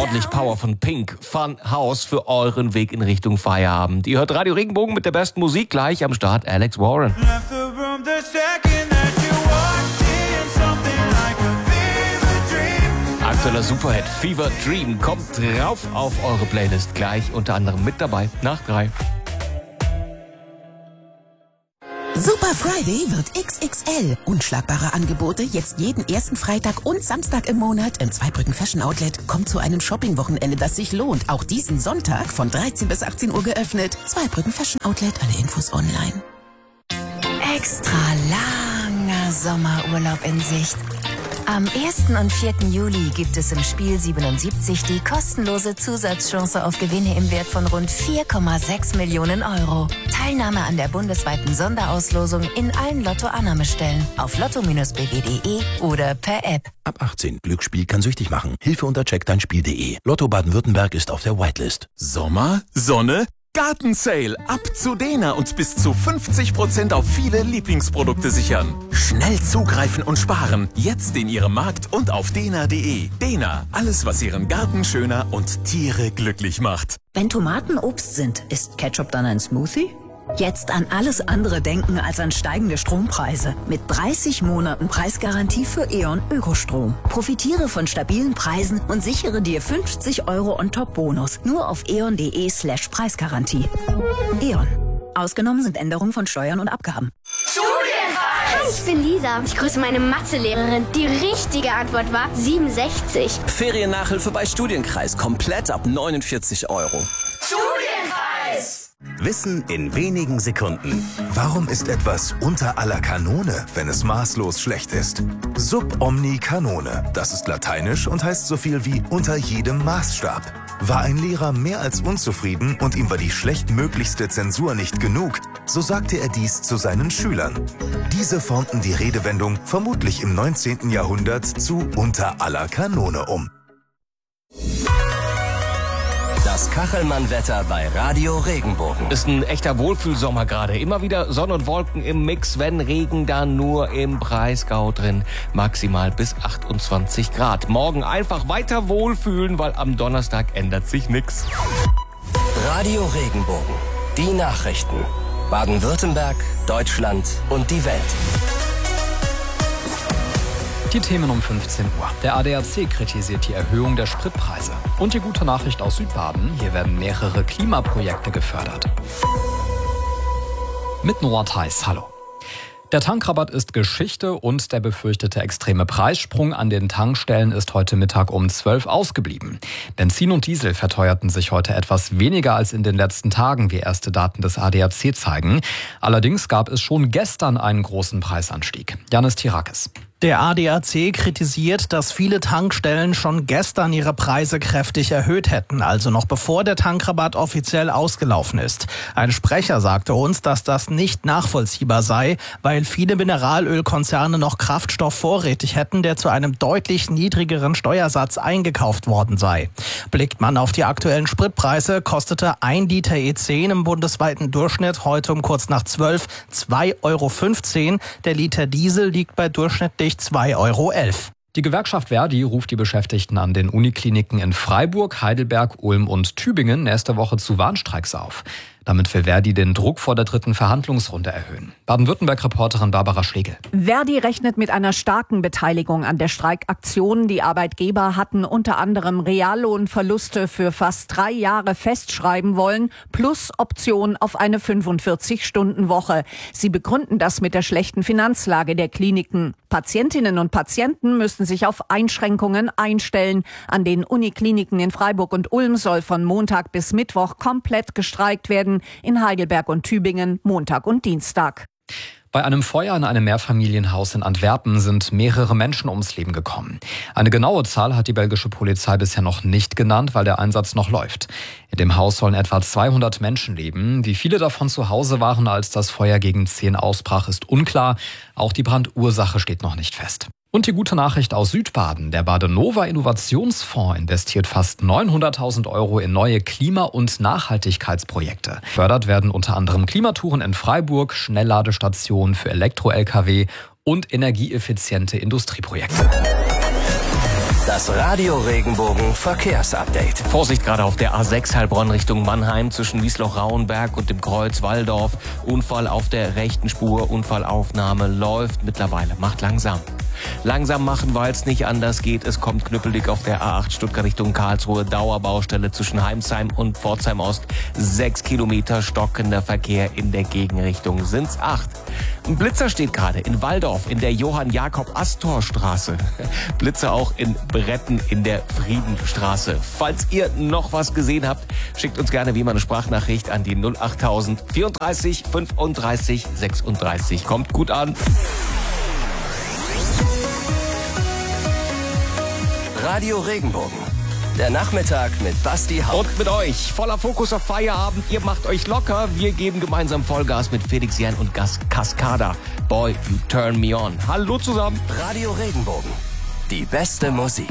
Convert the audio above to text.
ordentlich Power von Pink. Fun House für euren Weg in Richtung Feierabend. Ihr hört Radio Regenbogen mit der besten Musik, gleich am Start Alex Warren. Aktueller Superhit Fever Dream kommt drauf auf eure Playlist. Gleich unter anderem mit dabei nach 3. Super Friday wird XXL. Unschlagbare Angebote jetzt jeden ersten Freitag und Samstag im Monat im Zweibrücken Fashion Outlet. Kommt zu einem Shopping-Wochenende, das sich lohnt. Auch diesen Sonntag von 13 bis 18 Uhr geöffnet. Zweibrücken Fashion Outlet, alle Infos online. Extra langer Sommerurlaub in Sicht. Am 1. und 4. Juli gibt es im Spiel 77 die kostenlose Zusatzchance auf Gewinne im Wert von rund 4,6 Millionen Euro. Teilnahme an der bundesweiten Sonderauslosung in allen Lotto-Annahmestellen auf lotto-bw.de oder per App. Ab 18. Glücksspiel kann süchtig machen. Hilfe unter checkdeinspiel.de. Lotto Baden-Württemberg ist auf der Whitelist. Sommer, Sonne, Gartensale. Ab zu Dena und bis zu 50% auf viele Lieblingsprodukte sichern. Schnell zugreifen und sparen. Jetzt in Ihrem Markt und auf dena.de. Dena, alles was Ihren Garten schöner und Tiere glücklich macht. Wenn Tomaten Obst sind, ist Ketchup dann ein Smoothie? Jetzt an alles andere denken als an steigende Strompreise. Mit 30 Monaten Preisgarantie für E.ON Ökostrom. Profitiere von stabilen Preisen und sichere dir 50 € on top Bonus. Nur auf eon.de/Preisgarantie. E.ON. Ausgenommen sind Änderungen von Steuern und Abgaben. Hi, ich bin Lisa. Ich grüße meine Mathelehrerin. Die richtige Antwort war 67. Feriennachhilfe bei Studienkreis. Komplett ab 49 €. Studienkreis! Wissen in wenigen Sekunden. Warum ist etwas unter aller Kanone, wenn es maßlos schlecht ist? Sub omni canone. Das ist lateinisch und heißt so viel wie unter jedem Maßstab. War ein Lehrer mehr als unzufrieden und ihm war die schlechtmöglichste Zensur nicht genug, so sagte er dies zu seinen Schülern. Diese formten die Redewendung vermutlich im 19. Jahrhundert zu unter aller Kanone um. Das Kachelmann-Wetter bei Radio Regenbogen. Ist ein echter Wohlfühlsommer gerade. Immer wieder Sonne und Wolken im Mix, wenn Regen dann nur im Breisgau drin. Maximal bis 28 Grad. Morgen einfach weiter wohlfühlen, weil am Donnerstag ändert sich nichts. Radio Regenbogen. Die Nachrichten. Baden-Württemberg, Deutschland und die Welt. Die Themen um 15 Uhr. Der ADAC kritisiert die Erhöhung der Spritpreise. Und die gute Nachricht aus Südbaden, hier werden mehrere Klimaprojekte gefördert. Mit Noah Theis, hallo. Der Tankrabatt ist Geschichte und der befürchtete extreme Preissprung an den Tankstellen ist heute Mittag um 12 ausgeblieben. Benzin und Diesel verteuerten sich heute etwas weniger als in den letzten Tagen, wie erste Daten des ADAC zeigen. Allerdings gab es schon gestern einen großen Preisanstieg. Janis Tirakis. Der ADAC kritisiert, dass viele Tankstellen schon gestern ihre Preise kräftig erhöht hätten, also noch bevor der Tankrabatt offiziell ausgelaufen ist. Ein Sprecher sagte uns, dass das nicht nachvollziehbar sei, weil viele Mineralölkonzerne noch Kraftstoff vorrätig hätten, der zu einem deutlich niedrigeren Steuersatz eingekauft worden sei. Blickt man auf die aktuellen Spritpreise, kostete 1 Liter E10 im bundesweiten Durchschnitt heute um kurz nach 12 2,15 €. Der Liter Diesel liegt bei durchschnittlich 2,11 €. Die Gewerkschaft Verdi ruft die Beschäftigten an den Unikliniken in Freiburg, Heidelberg, Ulm und Tübingen nächste Woche zu Warnstreiks auf. Damit will Verdi den Druck vor der 3. Verhandlungsrunde erhöhen. Baden-Württemberg-Reporterin Barbara Schlegel. Verdi rechnet mit einer starken Beteiligung an der Streikaktion. Die Arbeitgeber hatten unter anderem Reallohnverluste für fast 3 Jahre festschreiben wollen, plus Option auf eine 45-Stunden-Woche. Sie begründen das mit der schlechten Finanzlage der Kliniken. Patientinnen und Patienten müssen sich auf Einschränkungen einstellen. An den Unikliniken in Freiburg und Ulm soll von Montag bis Mittwoch komplett gestreikt werden. In Heidelberg und Tübingen Montag und Dienstag. Bei einem Feuer in einem Mehrfamilienhaus in Antwerpen sind mehrere Menschen ums Leben gekommen. Eine genaue Zahl hat die belgische Polizei bisher noch nicht genannt, weil der Einsatz noch läuft. In dem Haus sollen etwa 200 Menschen leben. Wie viele davon zu Hause waren, als das Feuer gegen 10 ausbrach, ist unklar. Auch die Brandursache steht noch nicht fest. Und die gute Nachricht aus Südbaden. Der Badenova Innovationsfonds investiert fast 900.000 € in neue Klima- und Nachhaltigkeitsprojekte. Gefördert werden unter anderem Klimatouren in Freiburg, Schnellladestationen für Elektro-Lkw und energieeffiziente Industrieprojekte. Das Radio Regenbogen Verkehrsupdate. Vorsicht gerade auf der A6 Heilbronn Richtung Mannheim zwischen Wiesloch-Rauenberg und dem Kreuz Walldorf. Unfall auf der rechten Spur, Unfallaufnahme läuft mittlerweile. Macht langsam. Langsam machen, weil es nicht anders geht. Es kommt knüppelig auf der A8 Stuttgart Richtung Karlsruhe. Dauerbaustelle zwischen Heimsheim und Pforzheim Ost. 6 Kilometer stockender Verkehr in der Gegenrichtung. Sind's 8. Ein Blitzer steht gerade in Walldorf in der Johann-Jakob-Astor-Straße. Blitzer auch in Bretten in der Friedenstraße. Falls ihr noch was gesehen habt, schickt uns gerne wie immer eine Sprachnachricht an die 08000 34 35 36. Kommt gut an. Radio Regenbogen. Der Nachmittag mit Basti Hauck. Und mit euch. Voller Fokus auf Feierabend. Ihr macht euch locker. Wir geben gemeinsam Vollgas mit Felix Jähn und Cascada. Boy, you turn me on. Hallo zusammen. Radio Regenbogen. Die beste Musik.